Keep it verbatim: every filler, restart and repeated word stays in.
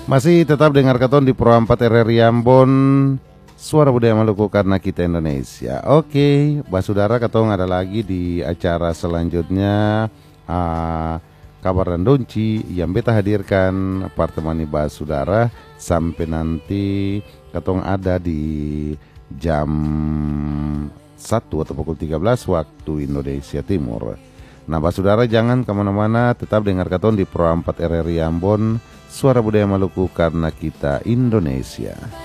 Masih tetap dengar katon di Pro empat R R I Ambon, Suara Budaya Maluku karena kita Indonesia. Oke, Basudara katong ada lagi di acara selanjutnya, uh, Kabar dan Donci yang beta hadirkan partemani Basudara sampai nanti katong ada di jam satu atau pukul tiga belas waktu Indonesia Timur. Nah, Basudara jangan kemana-mana, tetap dengar katon di Pro empat R R I Ambon, Suara Budaya Maluku karena kita Indonesia.